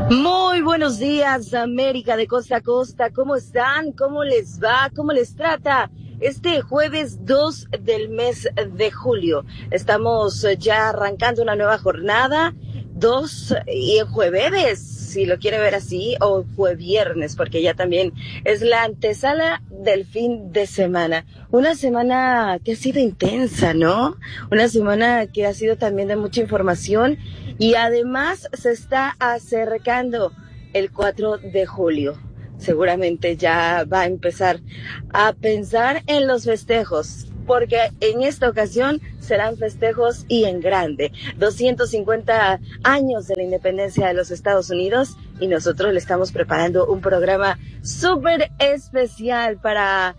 Muy buenos días, América de costa a costa. ¿Cómo están? ¿Cómo les va? ¿Cómo les trata? Este jueves 2 del mes de julio. Estamos ya arrancando una nueva jornada. 2 y jueves, si lo quiere ver así, o jueviernes, porque ya también es la antesala del fin de semana. Una semana que ha sido intensa, ¿no? Una semana que ha sido también de mucha información y además se está acercando el 4 de julio. Seguramente ya va a empezar a pensar en los festejos, porque en esta ocasión serán festejos y en grande. 250 años de la independencia de los Estados Unidos y nosotros le estamos preparando un programa súper especial para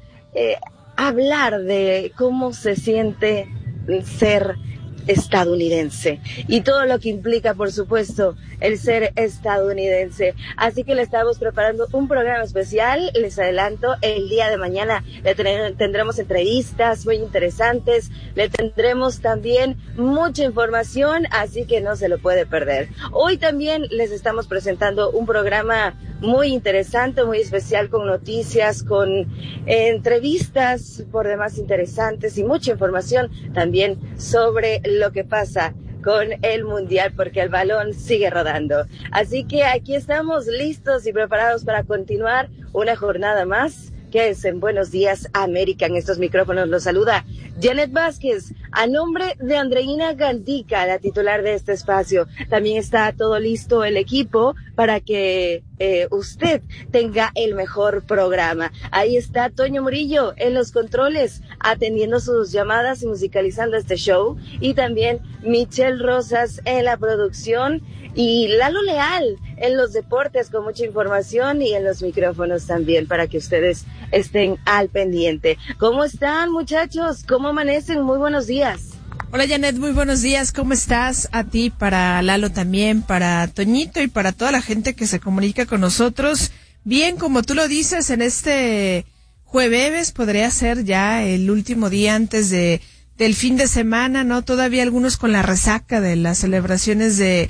hablar de cómo se siente ser estadounidense y todo lo que implica, por supuesto, el ser estadounidense. Así que le estamos preparando un programa especial. Les adelanto, el día de mañana tendremos entrevistas muy interesantes, le tendremos también mucha información, así que no se lo puede perder. Hoy también les estamos presentando un programa muy interesante, muy especial, con noticias, con entrevistas por demás interesantes y mucha información también sobre lo que pasa con el Mundial, porque el balón sigue rodando. Así que aquí estamos listos y preparados para continuar una jornada más. Que es en Buenos Días América. En estos micrófonos los saluda Janet Vázquez, a nombre de Andreina Gandica, la titular de este espacio. También está todo listo el equipo para que usted tenga el mejor programa. Ahí está Toño Murillo en los controles, atendiendo sus llamadas y musicalizando este show. Y también Michelle Rosas en la producción. Y Lalo Leal en los deportes con mucha información y en los micrófonos también para que ustedes estén al pendiente. ¿Cómo están, muchachos? ¿Cómo amanecen? Muy buenos días. Hola, Janet, muy buenos días. ¿Cómo estás? A ti, para Lalo también, para Toñito y para toda la gente que se comunica con nosotros. Bien, como tú lo dices, en este jueves podría ser ya el último día antes del fin de semana, ¿no? Todavía algunos con la resaca de las celebraciones de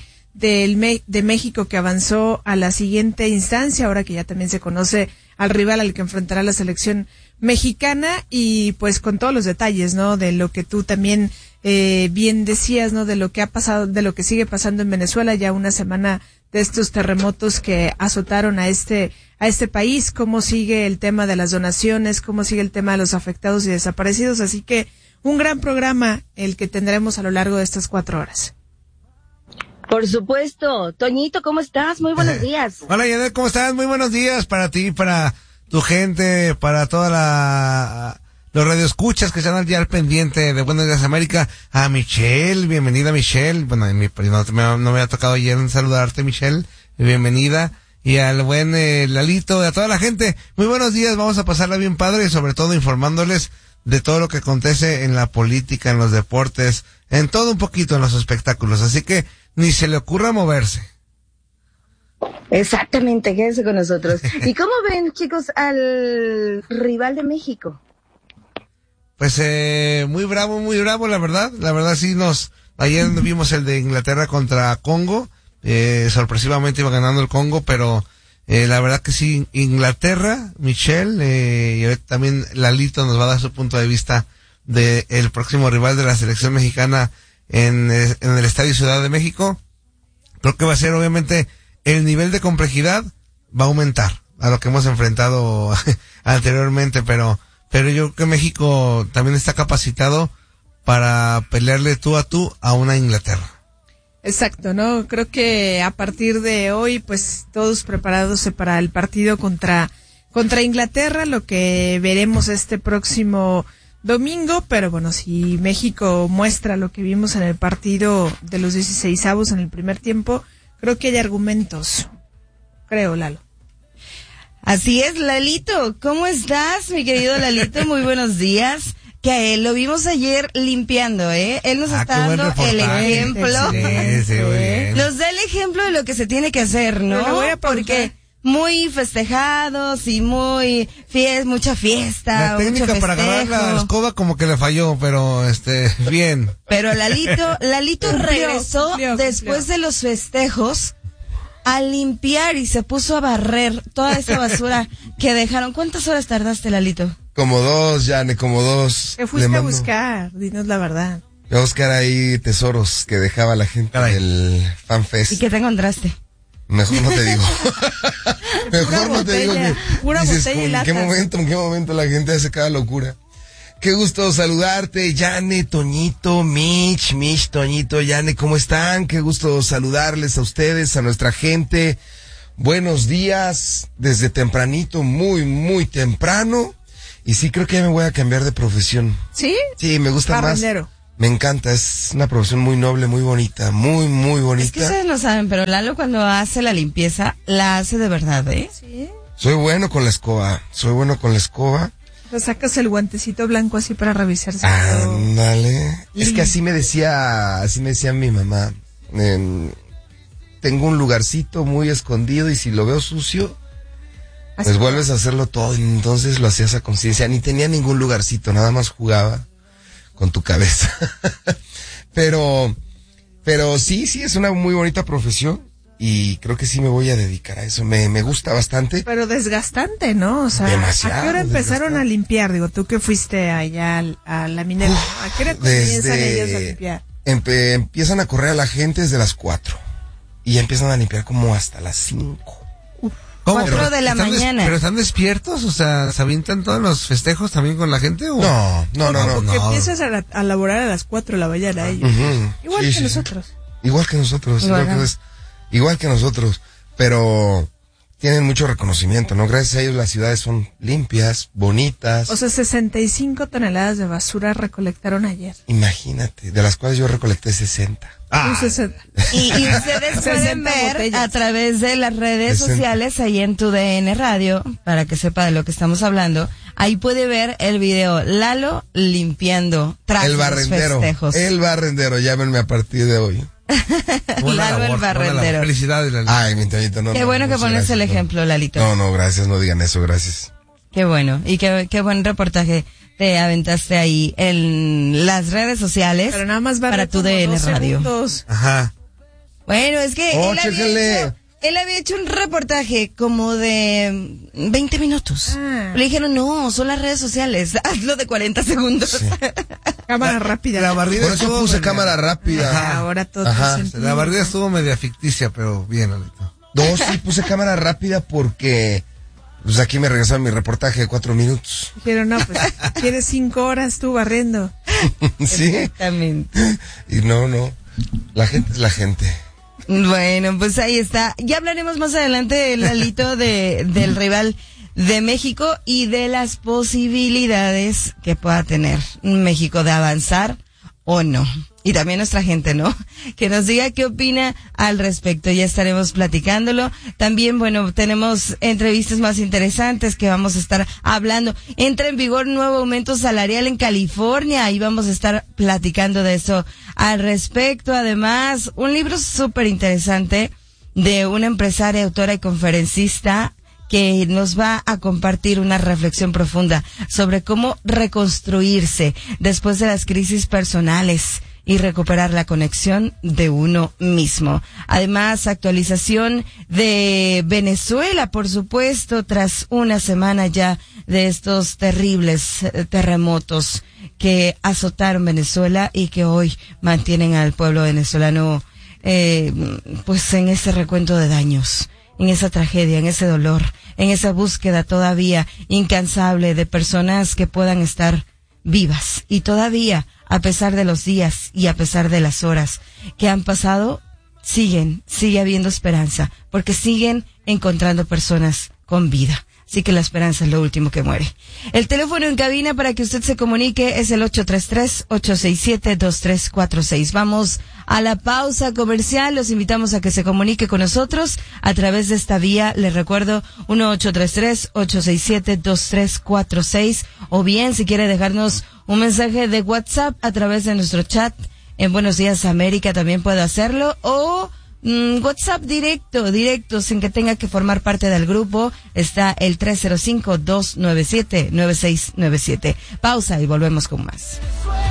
México, que avanzó a la siguiente instancia, ahora que ya también se conoce al rival al que enfrentará la selección mexicana, y pues con todos los detalles, ¿no? De lo que tú también bien decías, ¿no? De lo que ha pasado, de lo que sigue pasando en Venezuela, ya una semana de estos terremotos que azotaron a este país, cómo sigue el tema de las donaciones, cómo sigue el tema de los afectados y desaparecidos. Así que un gran programa el que tendremos a lo largo de estas 4 horas. Por supuesto. Toñito, ¿cómo estás? Muy buenos días. Hola, Yanet, ¿cómo estás? Muy buenos días para ti, para tu gente, para toda los radioescuchas que están ya al pendiente de Buenos Días América. A Michelle, bienvenida, Michelle. Bueno, no me ha tocado ayer saludarte, Michelle. Bienvenida. Y al buen Lalito, y a toda la gente. Muy buenos días, vamos a pasarla bien padre y sobre todo informándoles de todo lo que acontece en la política, en los deportes, en todo un poquito, en los espectáculos. Así que ni se le ocurra moverse. Exactamente, quédense con nosotros. ¿Y cómo ven, chicos, al rival de México? Pues muy bravo, la verdad. La verdad sí ayer vimos el de Inglaterra contra Congo. Sorpresivamente iba ganando el Congo, pero la verdad que sí, Inglaterra, Michelle, y ahorita también Lalito nos va a dar su punto de vista de el próximo rival de la selección mexicana en el Estadio Ciudad de México. Creo que va a ser, obviamente, el nivel de complejidad va a aumentar a lo que hemos enfrentado anteriormente, pero yo creo que México también está capacitado para pelearle tú a una Inglaterra. Exacto, ¿no? Creo que a partir de hoy, pues todos preparados para el partido contra Inglaterra, lo que veremos este próximo domingo. Pero bueno, si México muestra lo que vimos en el partido de los 16avos en el primer tiempo, creo que hay argumentos. Creo, Lalo. Así es, Lalito. ¿Cómo estás, mi querido Lalito? Muy buenos días. Que a él lo vimos ayer limpiando, ¿eh? Él nos está dando el ejemplo. Sí, muy bien. Nos da el ejemplo de lo que se tiene que hacer, ¿no? Porque muy festejados y mucha fiesta. La técnica para agarrar la escoba como que le falló, pero bien. Pero Lalito regresó después de los festejos a limpiar y se puso a barrer toda esa basura que dejaron. ¿Cuántas horas tardaste, Lalito? Como 2, Yane, como 2. ¿Qué fuiste a buscar? Dinos la verdad. Fui a buscar ahí tesoros que dejaba la gente del FanFest. ¿Y qué te encontraste? Mejor no te digo. Mejor no te digo que pura dices, botella y ¿en qué momento la gente hace cada locura? Qué gusto saludarte, Yane, Toñito, Mitch, Toñito, Yane, ¿cómo están? Qué gusto saludarles a ustedes, a nuestra gente. Buenos días, desde tempranito, muy, muy temprano. Y sí, creo que ya me voy a cambiar de profesión. ¿Sí? Sí, me gusta barrendero. Más. Me encanta, es una profesión muy noble, muy bonita, muy, muy bonita. Es que ustedes no saben, pero Lalo cuando hace la limpieza, la hace de verdad, ¿eh? Sí. Soy bueno con la escoba. O sacas el guantecito blanco así para revisarse. Ándale. Es que así me decía mi mamá. Tengo un lugarcito muy escondido y si lo veo sucio, pues vuelves a hacerlo todo. Y entonces lo hacías a conciencia. Ni tenía ningún lugarcito, nada más jugaba con tu cabeza. pero sí, es una muy bonita profesión. Y creo que sí me voy a dedicar a eso. Me gusta bastante. Pero desgastante, ¿no? O sea, demasiado. ¿A qué hora empezaron a limpiar? Digo, tú que fuiste allá a la minera. ¿A qué hora comienzan ellos a limpiar? Empiezan a correr a la gente desde las 4. Y empiezan a limpiar como hasta las 5. 4 de la mañana. ¿Pero están despiertos? O sea, ¿se avientan todos los festejos también con la gente? ¿O? No. Porque empiezas a laborar a las 4 de la mañana ellos. Igual que nosotros. Igual que nosotros, pero tienen mucho reconocimiento, ¿no? Gracias a ellos las ciudades son limpias, bonitas. O sea, 65 toneladas de basura recolectaron ayer. Imagínate, de las cuales yo recolecté 60. Y ustedes pueden ver botellas a través de las redes sociales, ahí en tu DN Radio, para que sepa de lo que estamos hablando. Ahí puede ver el video Lalo limpiando tras los festejos. El barrendero, llámenme a partir de hoy. Lalo el barrendero. Felicidades, Lalito. Ay, mi Toñito, no. Qué bueno que pones el ejemplo, Lalito. No, gracias, no digan eso, gracias. Qué bueno, y qué buen reportaje te aventaste ahí en las redes sociales. Pero nada más para tu DN Radio. Segundos. Ajá. Bueno, es que él había hecho un reportaje como de 20 minutos. Le dijeron, no, son las redes sociales, hazlo de 40 segundos. Sí. Cámara rápida. La barrida por eso puse cámara rápida. Ajá. Ahora todo. La barrida estuvo media ficticia, pero bien, Lalito. Sí puse cámara rápida porque pues aquí me regresaron mi reportaje de 4 minutos. Pero no, pues tienes 5 horas tú barriendo. Sí. Exactamente. Y no, la gente es la gente. Bueno, pues ahí está. Ya hablaremos más adelante, Lalito, del rival de México y de las posibilidades que pueda tener México de avanzar o no. Y también nuestra gente, ¿no? Que nos diga qué opina al respecto. Ya estaremos platicándolo. También, bueno, tenemos entrevistas más interesantes que vamos a estar hablando. Entra en vigor un nuevo aumento salarial en California y vamos a estar platicando de eso al respecto. Además, un libro súper interesante de una empresaria, autora y conferencista que nos va a compartir una reflexión profunda sobre cómo reconstruirse después de las crisis personales y recuperar la conexión de uno mismo. Además, actualización de Venezuela, por supuesto, tras una semana ya de estos terribles terremotos que azotaron Venezuela y que hoy mantienen al pueblo venezolano pues en ese recuento de daños, en esa tragedia, en ese dolor, en esa búsqueda todavía incansable de personas que puedan estar vivas. Y todavía, a pesar de los días y a pesar de las horas que han pasado, sigue habiendo esperanza, porque siguen encontrando personas con vida. Así que la esperanza es lo último que muere. El teléfono en cabina para que usted se comunique es el 833-867-2346. Vamos a la pausa comercial. Los invitamos a que se comunique con nosotros a través de esta vía. Les recuerdo, 1-833-867-2346. O bien, si quiere dejarnos un mensaje de WhatsApp a través de nuestro chat en Buenos Días América, también puede hacerlo. O WhatsApp directo, sin que tenga que formar parte del grupo. Está el 305-297-9697. Pausa y volvemos con más.